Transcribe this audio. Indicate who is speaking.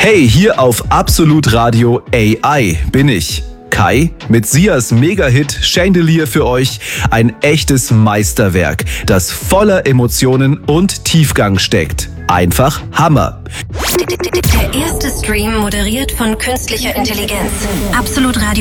Speaker 1: Hey, hier auf Absolut Radio AI bin ich, Kai, mit Sias Mega-Hit Chandelier für euch. Ein echtes Meisterwerk, das voller Emotionen und Tiefgang steckt. Einfach Hammer.
Speaker 2: Der erste Stream moderiert von künstlicher Intelligenz. Absolut Radio.